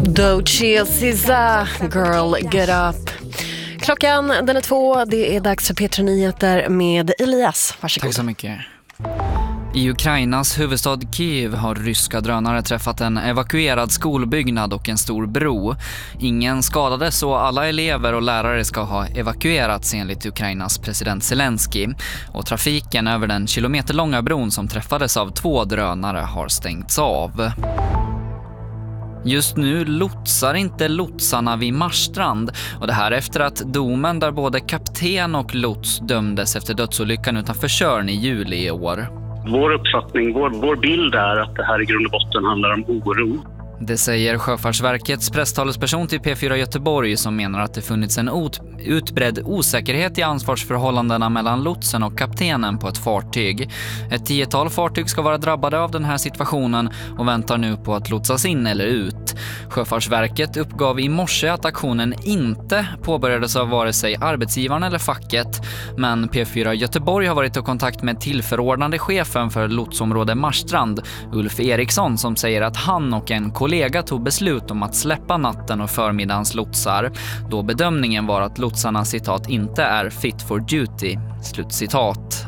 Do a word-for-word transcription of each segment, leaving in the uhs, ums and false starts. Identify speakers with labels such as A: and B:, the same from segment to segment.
A: Doechii och Sisa, Girl Get Up. Klockan den är två, det är dags för P tre Nyheter med Elias. Varsågod.
B: Tack så mycket. I Ukrainas huvudstad Kiev har ryska drönare träffat en evakuerad skolbyggnad och en stor bro. Ingen skadades så alla elever och lärare ska ha evakuerats enligt Ukrainas president Zelensky. Och trafiken över den kilometerlånga bron som träffades av två drönare har stängts av. Just nu lotsar inte lotsarna vid Marstrand och det här efter att domen där både kapten och lots dömdes efter dödsolyckan utanför Tjörn i juli i år.
C: Vår uppfattning, vår, vår bild är att det här i grund och botten handlar om oro.
B: Det säger Sjöfartsverkets presstalesperson till P fyra Göteborg som menar att det funnits en ut, utbredd osäkerhet i ansvarsförhållandena mellan lotsen och kaptenen på ett fartyg. Ett tiotal fartyg ska vara drabbade av den här situationen och väntar nu på att lotsas in eller ut. Sjöfartsverket uppgav i morse att aktionen inte påbörjades av vare sig arbetsgivaren eller facket, men P fyra Göteborg har varit i kontakt med tillförordnande chefen för lotsområde Marstrand, Ulf Eriksson, som säger att han och en kollega tog beslut om att släppa natten och förmiddagens lotsar, då bedömningen var att lotsarna citat inte är fit for duty, slutcitat.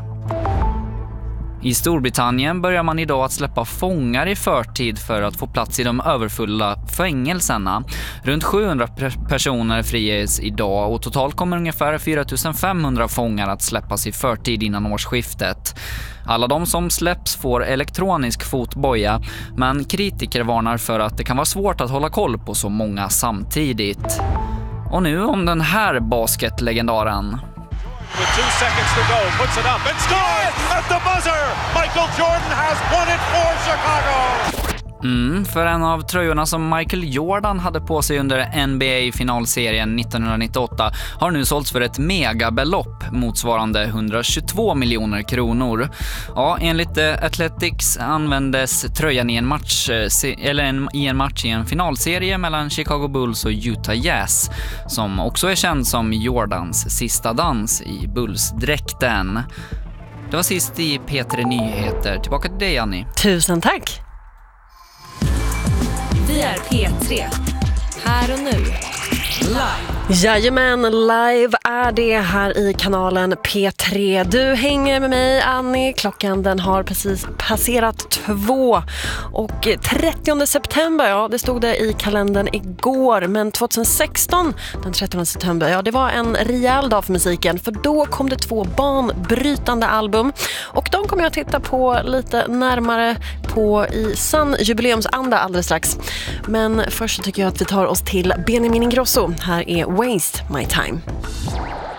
B: I Storbritannien börjar man idag att släppa fångar i förtid för att få plats i de överfulla fängelserna. Runt sjuhundra personer friges idag och totalt kommer ungefär fyra tusen femhundra fångar att släppas i förtid innan årsskiftet. Alla de som släpps får elektronisk fotboja, men kritiker varnar för att det kan vara svårt att hålla koll på så många samtidigt. Och nu om den här basketlegendaren.
D: With two seconds to go, puts it up and scores at the buzzer. Michael Jordan has won it for Chicago.
B: Mm, för en av tröjorna som Michael Jordan hade på sig under N B A-finalserien nittonhundranittioåtta har nu sålts för ett megabelopp motsvarande hundratjugotvå miljoner kronor. Ja, enligt Athletics användes tröjan i en match eller en, i en match i en finalserie mellan Chicago Bulls och Utah Jazz, som också är känd som Jordans sista dans i Bulls-dräkten. Det var sist i P tre Nyheter. Tillbaka till dig, Annie.
A: Tusen tack.
E: Vi är P tre. Här och nu. Live.
A: Jajamän, live är det här i kanalen P tre. Du hänger med mig, Annie. Klockan den har precis passerat två. Och trettionde september, ja det stod det i kalendern igår. Men tjugohundrasexton, den trettionde september, ja det var en rejäl dag för musiken. För då kom det två banbrytande album. Och de kommer jag att titta på lite närmare på i sann jubileumsanda alldeles strax. Men först så tycker jag att vi tar oss till Benjamin Ingrosso. Här är Waste My Time.